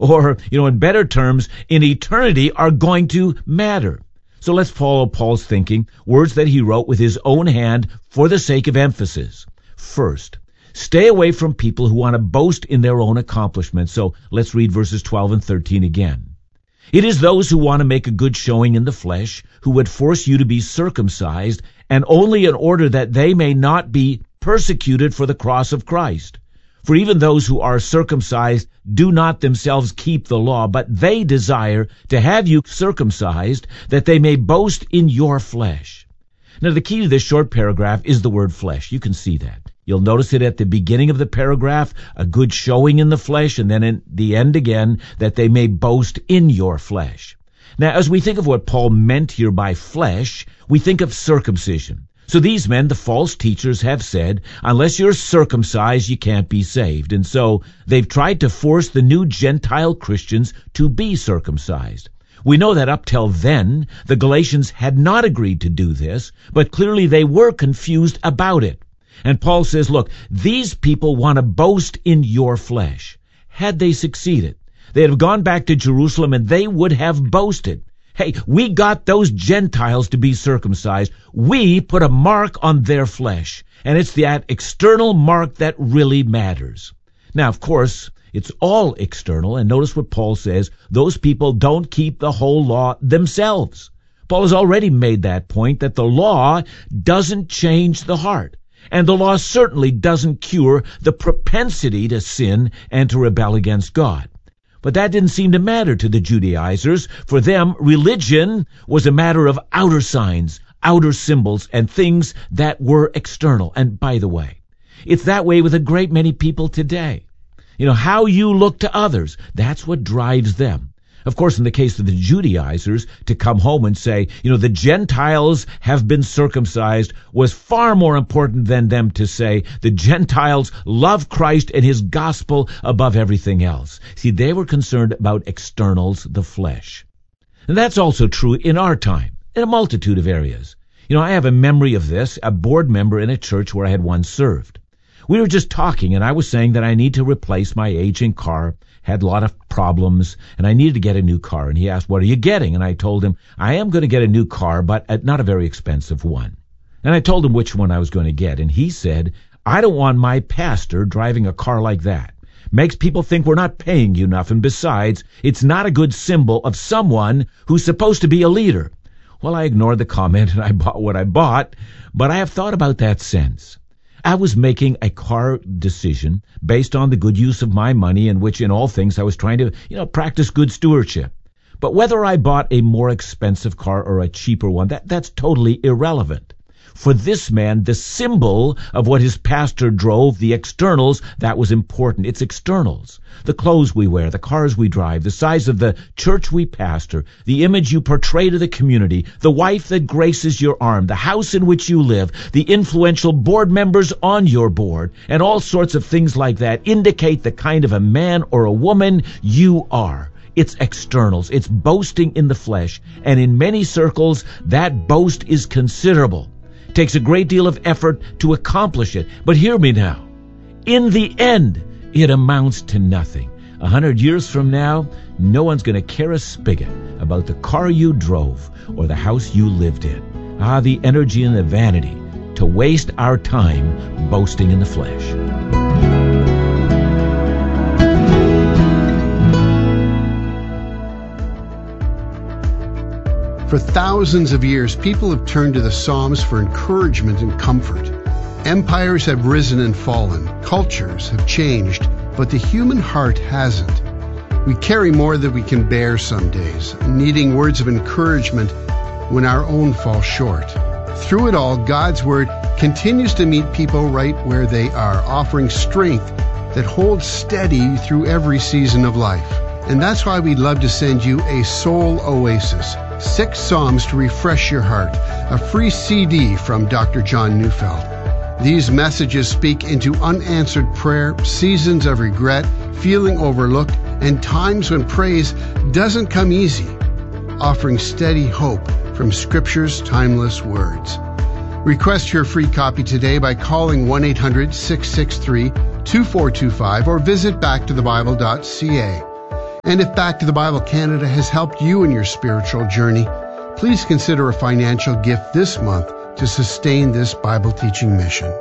or, in better terms, in eternity are going to matter. So let's follow Paul's thinking, words that he wrote with his own hand for the sake of emphasis. First, stay away from people who want to boast in their own accomplishments. So let's read verses 12 and 13 again. It is those who want to make a good showing in the flesh who would force you to be circumcised, and only in order that they may not be persecuted for the cross of Christ. For even those who are circumcised do not themselves keep the law, but they desire to have you circumcised, that they may boast in your flesh. Now, the key to this short paragraph is the word flesh. You can see that. You'll notice it at the beginning of the paragraph, a good showing in the flesh, and then in the end again, that they may boast in your flesh. Now, as we think of what Paul meant here by flesh, we think of circumcision. So these men, the false teachers, have said, unless you're circumcised, you can't be saved. And so they've tried to force the new Gentile Christians to be circumcised. We know that up till then, the Galatians had not agreed to do this, but clearly they were confused about it. And Paul says, look, these people want to boast in your flesh. Had they succeeded, they'd have gone back to Jerusalem and they would have boasted. Hey, we got those Gentiles to be circumcised. We put a mark on their flesh, and it's that external mark that really matters. Now, of course, it's all external, and notice what Paul says. Those people don't keep the whole law themselves. Paul has already made that point, that the law doesn't change the heart, and the law certainly doesn't cure the propensity to sin and to rebel against God. But that didn't seem to matter to the Judaizers. For them, religion was a matter of outer signs, outer symbols, and things that were external. And by the way, it's that way with a great many people today. How you look to others, that's what drives them. Of course, in the case of the Judaizers, to come home and say, the Gentiles have been circumcised was far more important than them to say the Gentiles love Christ and his gospel above everything else. See, they were concerned about externals, the flesh. And that's also true in our time, in a multitude of areas. I have a memory of this, a board member in a church where I had once served. We were just talking, and I was saying that I need to replace my aging car, had a lot of problems, and I needed to get a new car. And he asked, what are you getting? And I told him, I am going to get a new car, but not a very expensive one. And I told him which one I was going to get. And he said, I don't want my pastor driving a car like that. Makes people think we're not paying you enough, and besides, it's not a good symbol of someone who's supposed to be a leader. Well, I ignored the comment, and I bought what I bought, but I have thought about that since. I was making a car decision based on the good use of my money, in which in all things I was trying to, practice good stewardship. But whether I bought a more expensive car or a cheaper one, that's totally irrelevant. For this man, the symbol of what his pastor drove, the externals, that was important. It's externals. The clothes we wear, the cars we drive, the size of the church we pastor, the image you portray to the community, the wife that graces your arm, the house in which you live, the influential board members on your board, and all sorts of things like that indicate the kind of a man or a woman you are. It's externals. It's boasting in the flesh. And in many circles, that boast is considerable. It takes a great deal of effort to accomplish it. But hear me now. In the end, it amounts to nothing. 100 years from now, no one's going to care a spigot about the car you drove or the house you lived in. The energy and the vanity to waste our time boasting in the flesh. For thousands of years, people have turned to the Psalms for encouragement and comfort. Empires have risen and fallen. Cultures have changed, but the human heart hasn't. We carry more than we can bear some days, needing words of encouragement when our own fall short. Through it all, God's Word continues to meet people right where they are, offering strength that holds steady through every season of life. And that's why we'd love to send you a Soul Oasis, 6 Psalms to refresh your heart, a free CD from Dr. John Neufeld. These messages speak into unanswered prayer, seasons of regret, feeling overlooked, and times when praise doesn't come easy, offering steady hope from Scripture's timeless words. Request your free copy today by calling 1-800-663-2425 or visit backtothebible.ca. And if Back to the Bible Canada has helped you in your spiritual journey, please consider a financial gift this month to sustain this Bible teaching mission.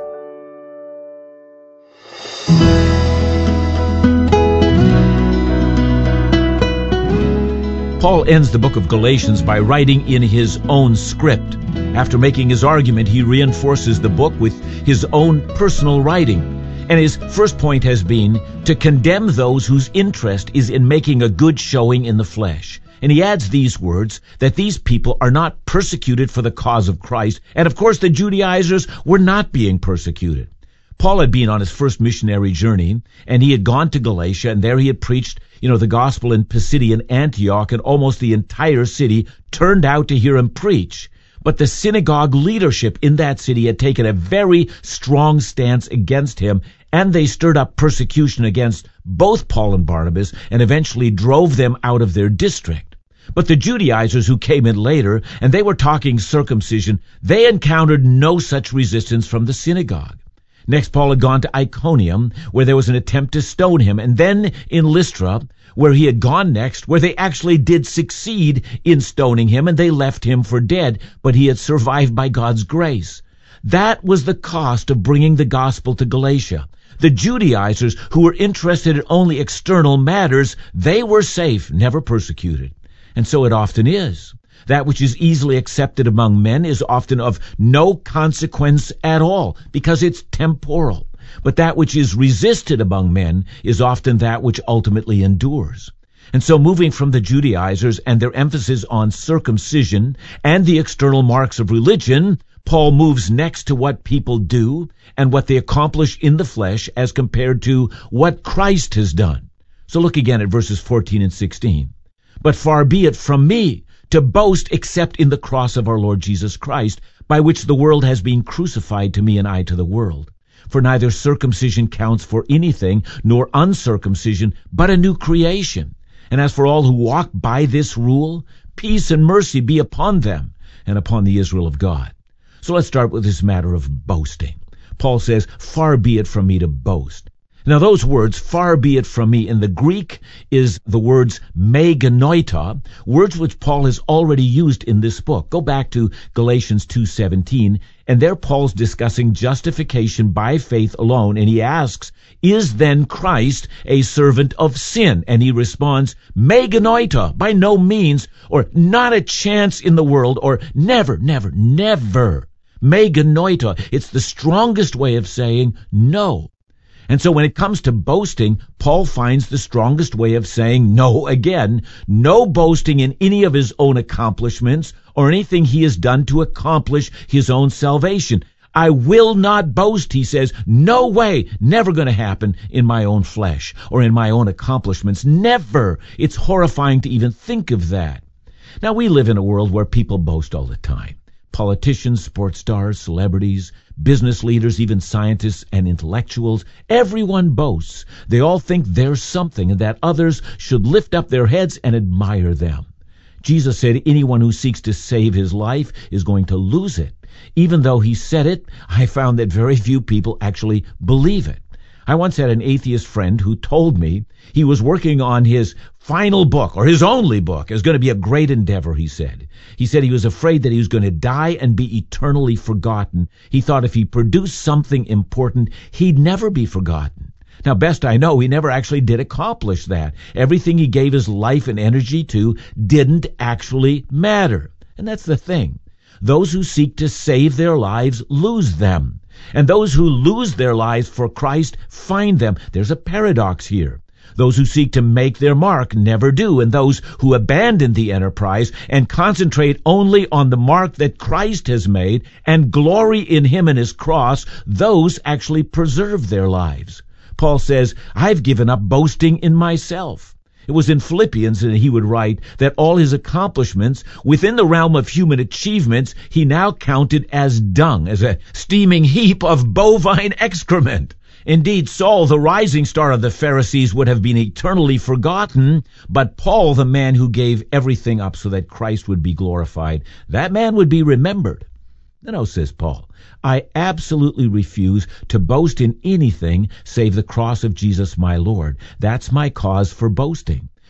Paul ends the book of Galatians by writing in his own script. After making his argument, he reinforces the book with his own personal writing. And his first point has been to condemn those whose interest is in making a good showing in the flesh. And he adds these words, that these people are not persecuted for the cause of Christ. And of course, the Judaizers were not being persecuted. Paul had been on his first missionary journey, and he had gone to Galatia, and there he had preached, the gospel in Pisidian Antioch, and almost the entire city turned out to hear him preach. But the synagogue leadership in that city had taken a very strong stance against him, and they stirred up persecution against both Paul and Barnabas and eventually drove them out of their district. But the Judaizers who came in later, and they were talking circumcision, they encountered no such resistance from the synagogue. Next, Paul had gone to Iconium, where there was an attempt to stone him, and then in Lystra, where he had gone next, where they actually did succeed in stoning him, and they left him for dead, but he had survived by God's grace. That was the cost of bringing the gospel to Galatia. The Judaizers, who were interested in only external matters, they were safe, never persecuted. And so it often is. That which is easily accepted among men is often of no consequence at all, because it's temporal. But that which is resisted among men is often that which ultimately endures. And so moving from the Judaizers and their emphasis on circumcision and the external marks of religion, Paul moves next to what people do and what they accomplish in the flesh as compared to what Christ has done. So look again at verses 14 and 16. But far be it from me to boast except in the cross of our Lord Jesus Christ, by which the world has been crucified to me and I to the world. For neither circumcision counts for anything, nor uncircumcision, but a new creation. And as for all who walk by this rule, peace and mercy be upon them and upon the Israel of God. So let's start with this matter of boasting. Paul says, far be it from me to boast. Now those words, far be it from me, in the Greek is the words me genoita, words which Paul has already used in this book. Go back to Galatians 2:17, and there Paul's discussing justification by faith alone, and he asks, is then Christ a servant of sin? And he responds, me genoita, by no means, or not a chance in the world, or never, never, never. Me genoita, it's the strongest way of saying no. And so when it comes to boasting, Paul finds the strongest way of saying no again. No boasting in any of his own accomplishments or anything he has done to accomplish his own salvation. I will not boast, he says. No way, never going to happen in my own flesh or in my own accomplishments. Never. It's horrifying to even think of that. Now, we live in a world where people boast all the time. Politicians, sports stars, celebrities, business leaders, even scientists and intellectuals, everyone boasts. They all think they're something and that others should lift up their heads and admire them. Jesus said anyone who seeks to save his life is going to lose it. Even though he said it, I found that very few people actually believe it. I once had an atheist friend who told me he was working on his final book, or his only book. It was going to be a great endeavor, he said. He said he was afraid that he was going to die and be eternally forgotten. He thought if he produced something important, he'd never be forgotten. Now, best I know, he never actually did accomplish that. Everything he gave his life and energy to didn't actually matter. And that's the thing. Those who seek to save their lives lose them. And those who lose their lives for Christ find them. There's a paradox here. Those who seek to make their mark never do, and those who abandon the enterprise and concentrate only on the mark that Christ has made and glory in him and his cross, those actually preserve their lives. Paul says, I've given up boasting in myself. It was in Philippians that he would write that all his accomplishments within the realm of human achievements he now counted as dung, as a steaming heap of bovine excrement. Indeed, Saul, the rising star of the Pharisees, would have been eternally forgotten, but Paul, the man who gave everything up so that Christ would be glorified, that man would be remembered. No, says Paul, I absolutely refuse to boast in anything save the cross of Jesus my Lord. That's my cause for boasting.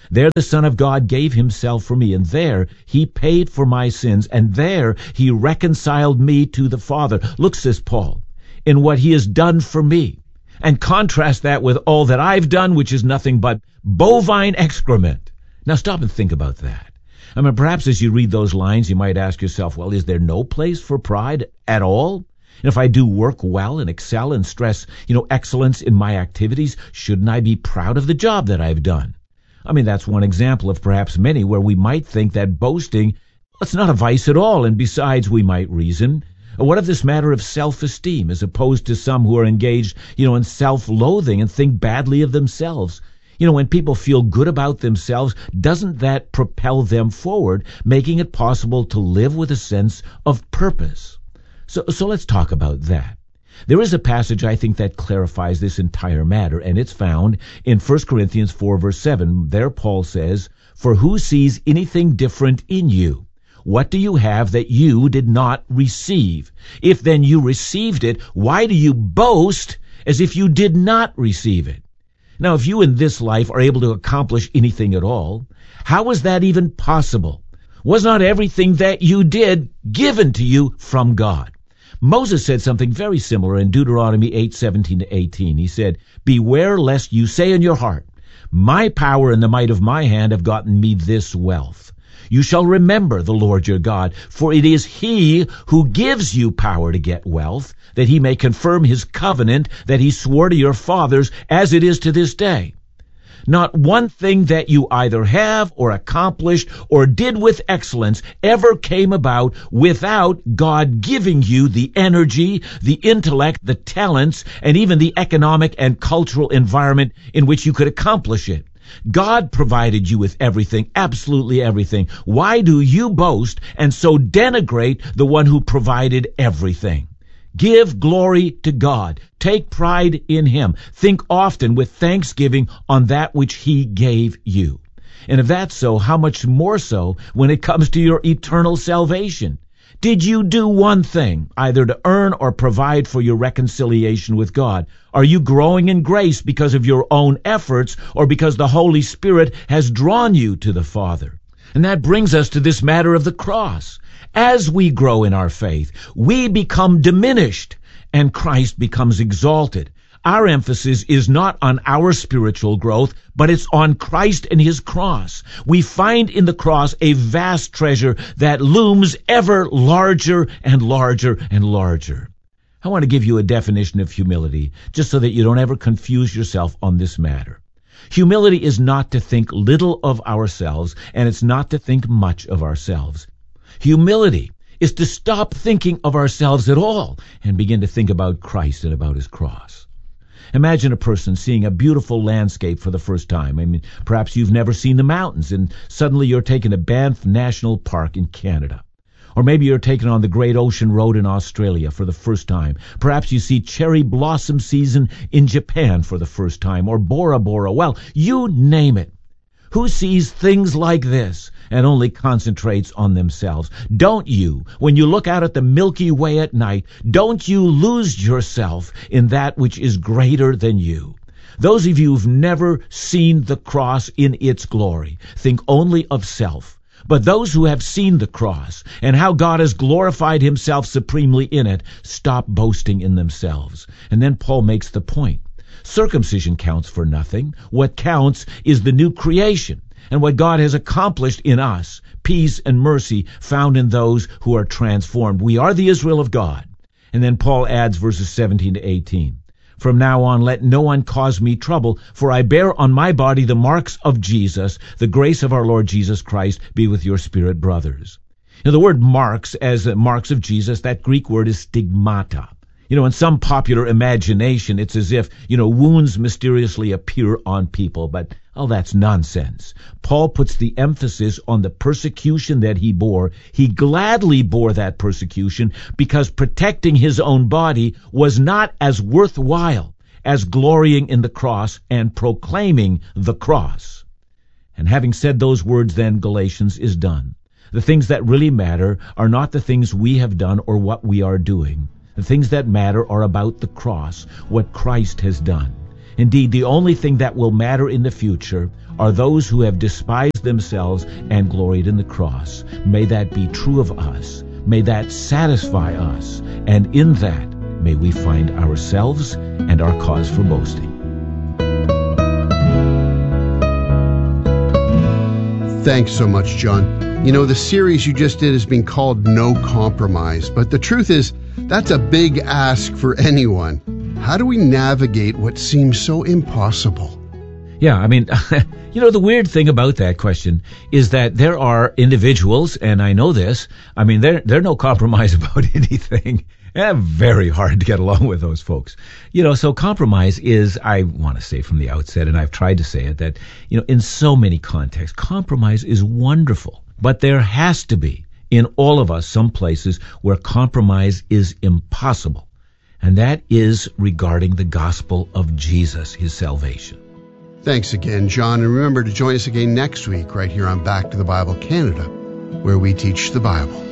There the Son of God gave himself for me, and there he paid for my sins, and there he reconciled me to the Father. Look, says Paul, in what he has done for me. And contrast that with all that I've done, which is nothing but bovine excrement. Now stop and think about that. I mean, perhaps as you read those lines, you might ask yourself, well, is there no place for pride at all? And if I do work well and excel and stress, excellence in my activities, shouldn't I be proud of the job that I've done? I mean, that's one example of perhaps many where we might think that boasting, it's not a vice at all. And besides, we might reason, what of this matter of self-esteem as opposed to some who are engaged, in self-loathing and think badly of themselves? When people feel good about themselves, doesn't that propel them forward, making it possible to live with a sense of purpose? So let's talk about that. There is a passage, I think, that clarifies this entire matter, and it's found in 1 Corinthians 4, verse 7. There Paul says, "For who sees anything different in you? What do you have that you did not receive? If then you received it, why do you boast as if you did not receive it?" Now, if you in this life are able to accomplish anything at all, how is that even possible? Was not everything that you did given to you from God? Moses said something very similar in Deuteronomy 8:17-18. He said, "Beware lest you say in your heart, 'My power and the might of my hand have gotten me this wealth.' You shall remember the Lord your God, for it is he who gives you power to get wealth, that he may confirm his covenant that he swore to your fathers, as it is to this day. Not one thing that you either have or accomplished or did with excellence ever came about without God giving you the energy, the intellect, the talents, and even the economic and cultural environment in which you could accomplish it. God provided you with everything, absolutely everything. Why do you boast and so denigrate the one who provided everything? Give glory to God. Take pride in him. Think often with thanksgiving on that which he gave you. And if that's so, how much more so when it comes to your eternal salvation? Did you do one thing, either to earn or provide for your reconciliation with God? Are you growing in grace because of your own efforts or because the Holy Spirit has drawn you to the Father? And that brings us to this matter of the cross. As we grow in our faith, we become diminished and Christ becomes exalted. Our emphasis is not on our spiritual growth, but it's on Christ and his cross. We find in the cross a vast treasure that looms ever larger and larger and larger. I want to give you a definition of humility, just so that you don't ever confuse yourself on this matter. Humility is not to think little of ourselves, and it's not to think much of ourselves. Humility is to stop thinking of ourselves at all and begin to think about Christ and about his cross. Imagine a person seeing a beautiful landscape for the first time. I mean, perhaps you've never seen the mountains, and suddenly you're taken to Banff National Park in Canada. Or maybe you're taken on the Great Ocean Road in Australia for the first time. Perhaps you see cherry blossom season in Japan for the first time, or Bora Bora. Well, you name it. Who sees things like this and only concentrates on themselves? Don't you, when you look out at the Milky Way at night, don't you lose yourself in that which is greater than you? Those of you who've never seen the cross in its glory think only of self. But those who have seen the cross and how God has glorified himself supremely in it stop boasting in themselves. And then Paul makes the point. Circumcision counts for nothing. What counts is the new creation and what God has accomplished in us, peace and mercy found in those who are transformed. We are the Israel of God. And then Paul adds verses 17-18. From now on, let no one cause me trouble, for I bear on my body the marks of Jesus. The grace of our Lord Jesus Christ be with your spirit, brothers. Now, the word marks, as marks of Jesus, that Greek word is stigmata. In some popular imagination, it's as if, wounds mysteriously appear on people, but, that's nonsense. Paul puts the emphasis on the persecution that he bore. He gladly bore that persecution because protecting his own body was not as worthwhile as glorying in the cross and proclaiming the cross. And having said those words, then Galatians is done. The things that really matter are not the things we have done or what we are doing. The things that matter are about the cross, what Christ has done. Indeed, the only thing that will matter in the future are those who have despised themselves and gloried in the cross. May that be true of us. May that satisfy us. And in that, may we find ourselves and our cause for boasting. Thanks so much, John. You know, the series you just did has been called No Compromise, but the truth is, that's a big ask for anyone. How do we navigate what seems so impossible? Yeah, I mean, the weird thing about that question is that there are individuals, and I know this, I mean, they're no compromise about anything. Very hard to get along with those folks. So compromise is, I want to say from the outset, and I've tried to say it, that, in so many contexts, compromise is wonderful. But there has to be, in all of us, some places where compromise is impossible. And that is regarding the gospel of Jesus, his salvation. Thanks again, John. And remember to join us again next week right here on Back to the Bible Canada, where we teach the Bible.